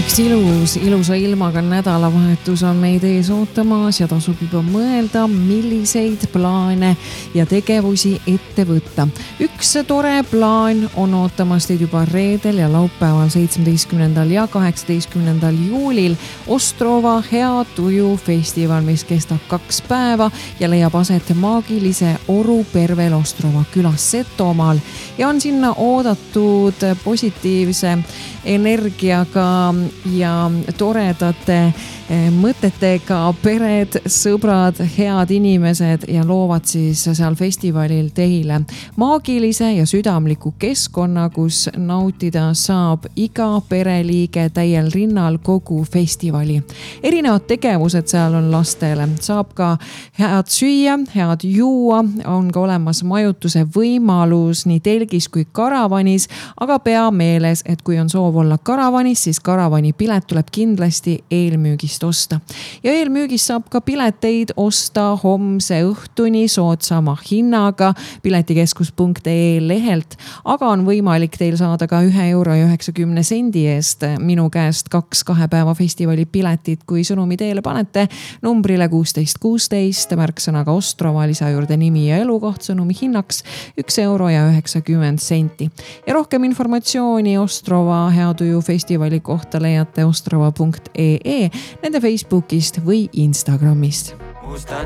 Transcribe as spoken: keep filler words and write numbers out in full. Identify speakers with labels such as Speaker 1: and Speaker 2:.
Speaker 1: üks ilus, ilusa ilmaga nädalavahetus on meid ees ootamas ja tasub juba mõelda, milliseid plaane ja tegevusi ette võtta. Üks tore plaan on ootamas teid juba reedel ja laupäeval seitsmeteistkümnendal ja kaheksateistkümnendal juulil Ostrova Hea Tuju festival, mis kestab kaks päeva ja leiab aset maagilise Oru Pervel Ostrova külas Setomaal ja on sinna oodatud positiivse energiaga ja toredate mõtetega pered, sõbrad, head inimesed ja loovad siis seal festivalil teile maagilise ja südamliku keskkonna, kus nautida saab iga pereliige täiel rinnal kogu festivali. Erinevad tegevused seal on lastele, saab ka head süüa, head juua, on ka olemas majutuse võimalus nii telgis kui karavanis, aga pea meeles, et kui on soov olla karavanis, siis karavani pilet tuleb kindlasti eelmüügist osta. Ja eelmüügist saab ka pileteid osta homse õhtuni soodsama hinnaga piletikeskus punkt ee lehelt, aga on võimalik teil saada ka ühe euro ja üheksakümne sendi eest minu käest kaks kahe päeva festivali piletit, kui sõnumi teele panete numbrile kuusteist kuusteist, märksõnaga Ostrova, lisa juurde nimi ja elukoht, sõnumi hinnaks üks euro ja üheksakümmend senti. Ja rohkem informatsiooni Ostrova Hea Tuju festivali kohta leiate ostrova punkt ee nende Facebookist või Instagramist.
Speaker 2: Musta